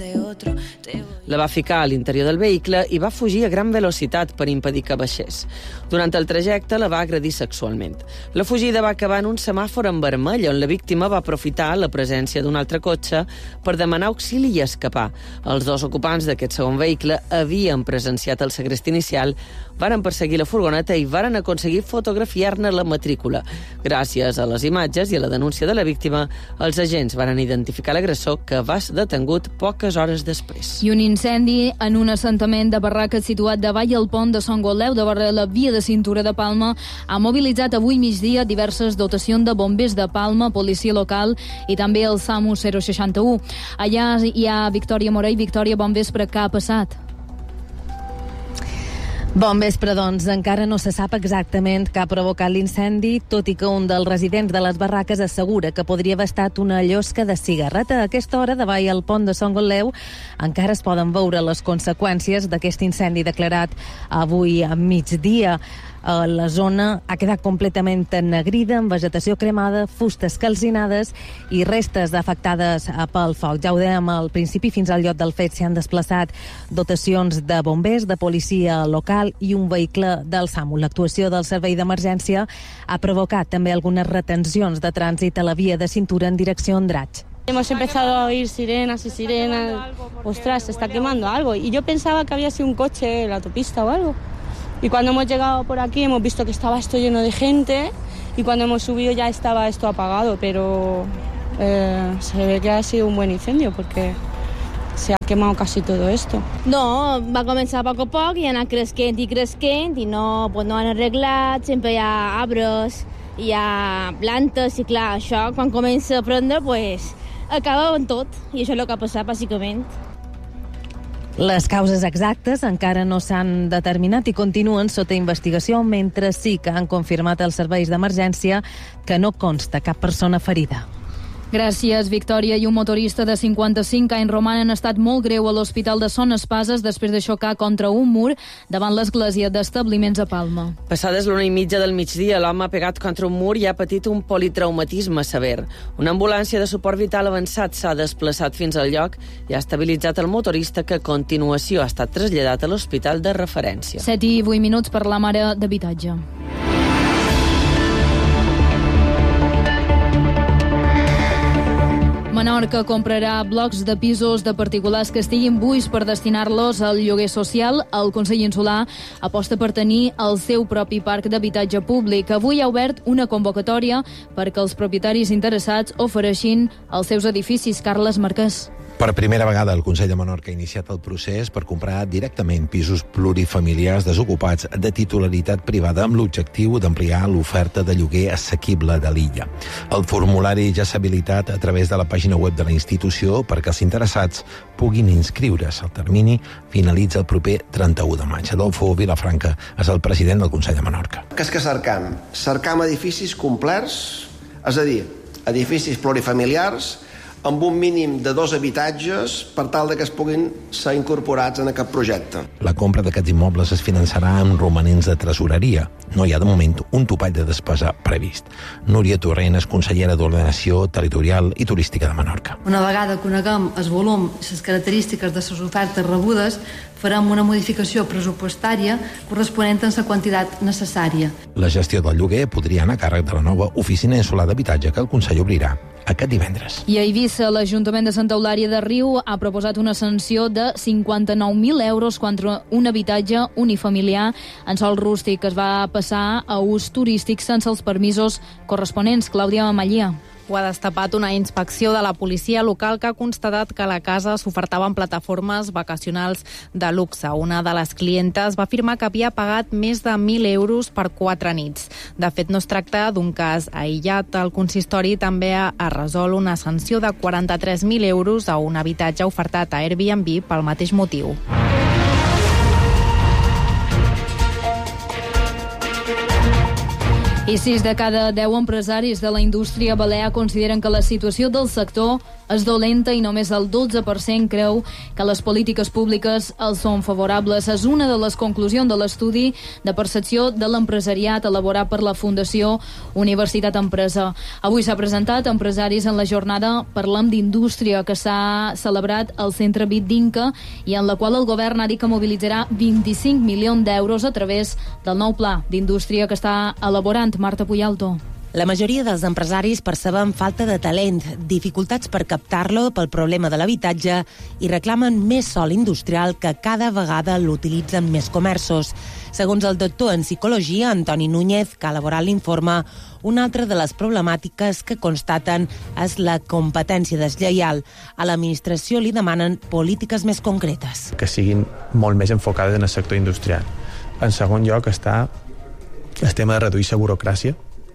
La va ficar a l'interior del vehicle i va fugir a gran velocitat per impedir que baixés. Durant el trajecte la va agredir sexualment. La fugida va acabar en un semàfor en vermell, on la víctima va aprofitar la presència d'un altre cotxe per demanar auxili i escapar. Els dos ocupants d'aquest segon vehicle havien presenciat el segrest inicial, varen perseguir la furgoneta i varen aconseguir fotografiar-ne la matrícula. Gràcies a les imatges i a la denúncia de la víctima, els agents varen identificar l'agressor, que va ser detengut poques hores després. I un incendi en un assentament de barraques situat davall el pont de Sant Goleu, davant la via de cintura de Palma, ha mobilitzat avui migdia diverses dotacions de bombers de Palma, policia local i també el SAMU 061. Allà hi ha Victòria Morell. Victòria, bon vespre, què ha passat? Bon vespre, doncs. Encara no se sap exactament què ha provocat l'incendi, tot i que un dels residents de les barraques assegura que podria haver estat una llosca de cigarreta. A aquesta hora, davall el pont de Sant Goleu, encara es poden veure les conseqüències d'aquest incendi declarat avui a migdia. La zona ha quedat completament ennegrida, amb vegetació cremada, fustes calcinades i restes afectades pel foc. Ja ho dèiem al principi, fins al lloc del fet s'hi han desplaçat dotacions de bombers, de policia local i un vehicle del SAMU. L'actuació del servei d'emergència ha provocat també algunes retencions de trànsit a la via de cintura en direcció a Andratx. Hemos empezado a oír sirenas y sirenas. Ostras, se está quemando algo. Y yo pensaba que había sido un coche en la autopista o algo. Y cuando hemos llegado por aquí hemos visto que estaba esto lleno de gente y cuando hemos subido ya estaba esto apagado, pero se ve que ha sido un buen incendio porque se ha quemado casi todo esto. No, va començar a poc i ha anat cresquent i no, pues no han arreglat, sempre hi ha arbres, hi ha plantes i clar, això quan comença a prendre pues, acaba amb tot i això és el que ha passat bàsicament. Les causes exactes encara no s'han determinat i continuen sota investigació, mentre sí que han confirmat els serveis d'emergència que no consta cap persona ferida. Gràcies, Victòria. I un motorista de 55 anys roman en estat molt greu a l'Hospital de Son Espases després de xocar contra un mur davant l'església d'establiments a Palma. Passades l'1:30 del migdia, l'home ha pegat contra un mur i ha patit un politraumatisme sever. Una ambulància de suport vital avançat s'ha desplaçat fins al lloc i ha estabilitzat el motorista, que a continuació ha estat traslladat a l'hospital de referència. 7:08 per la mare d'habitatge. Menorca comprarà blocs de pisos de particulars que estiguin buits per destinar-los al lloguer social. El Consell Insular aposta per tenir el seu propi parc d'habitatge públic. Avui ha obert una convocatòria perquè els propietaris interessats ofereixin els seus edificis. Carles Marquès. Per primera vegada, el Consell de Menorca ha iniciat el procés per comprar directament pisos plurifamiliars desocupats de titularitat privada amb l'objectiu d'ampliar l'oferta de lloguer assequible de l'illa. El formulari ja s'ha habilitat a través de la pàgina web de la institució perquè els interessats puguin inscriure's. El termini finalitza el proper 31 de maig. Adolfo Vilafranca és el president del Consell de Menorca. Què és que cercam? Cercam edificis complets, és a dir, edificis plurifamiliars amb un mínim de 2 habitatges per tal que es puguin ser incorporats en aquest projecte. La compra d'aquests immobles es finançarà amb romanents de tresoreria. No hi ha de moment un topall de despesa previst. Núria Torrent és consellera d'Ordenació Territorial i Turística de Menorca. Una vegada coneguem el volum i les característiques de les ofertes rebudes, farem una modificació pressupostària corresponent a la quantitat necessària. La gestió del lloguer podria anar a càrrec de la nova Oficina Insular d'Habitatge que el Consell obrirà aquest divendres. I a Eivissa, l'Ajuntament de Santa Eulària de Riu ha proposat una sanció de 59.000 euros contra un habitatge unifamiliar en sòl rústic que es va passar a ús turístic sense els permisos corresponents. Clàudia Mallia. Ho ha destapat una inspecció de la policia local que ha constatat que a la casa s'ofertaven plataformes vacacionals de luxe. Una de les clientes va afirmar que havia pagat més de 1.000 euros per 4 nits. De fet, no es tracta d'un cas aïllat. El consistori també ha resolt una sanció de 43.000 euros a un habitatge ofertat a Airbnb pel mateix motiu. I 6 de cada 10 empresaris de la indústria balear consideren que la situació del sector és dolenta i només el 12% creu que les polítiques públiques els són favorables. És una de les conclusions de l'estudi de percepció de l'empresariat elaborat per la Fundació Universitat Empresa. Avui s'ha presentat Empresaris en la jornada Parlem d'Indústria, que s'ha celebrat al Centre BIT d'Inca i en la qual el govern ha dit que mobilitzarà 25 milions d'euros a través del nou pla d'indústria que està elaborant. Marta Puyalto. La majoria dels empresaris perceben falta de talent, dificultats per captar-lo pel problema de l'habitatge i reclamen més sòl industrial que cada vegada l'utilitzen més comerços. Segons el doctor en psicologia, Antoni Núñez, que ha elaborat l'informe, una altra de les problemàtiques que constaten és la competència deslleial. A l'administració li demanen polítiques més concretes. Que siguin molt més enfocades en el sector industrial. En segon lloc està el tema de reduir la burocràcia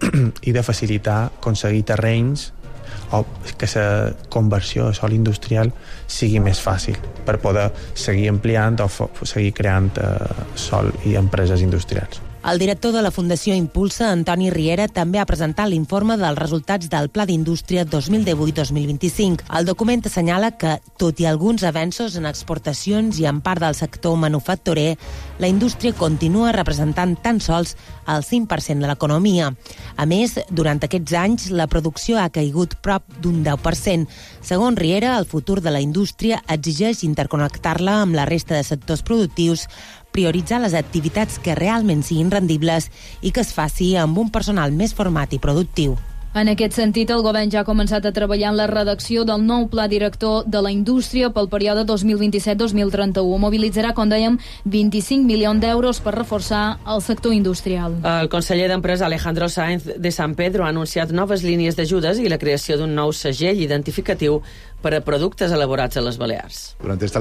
i de facilitar aconseguir terrenys o que la conversió a sòl industrial sigui més fàcil per poder seguir ampliant o seguir creant sòl i empreses industrials. El director de la Fundació Impulsa, Antoni Riera, també ha presentat l'informe dels resultats del Pla d'Indústria 2018-2025. El document assenyala que, tot i alguns avenços en exportacions i en part del sector manufacturer, la indústria continua representant tan sols el 5% de l'economia. A més, durant aquests anys, la producció ha caigut prop d'un 10%. Segons Riera, el futur de la indústria exigeix interconnectar-la amb la resta de sectors productius, prioritzar les activitats que realment siguin rendibles i que es faci amb un personal més format i productiu. En aquest sentit, el govern ja ha començat a treballar en la redacció del nou pla director de la indústria pel període 2027-2031. Mobilitzarà, com dèiem, 25 milions d'euros per reforçar el sector industrial. El conseller d'Empresa, Alejandro Sáenz de San Pedro, ha anunciat noves línies d'ajudes i la creació d'un nou segell identificatiu per a productes elaborats a les Balears. Durante esta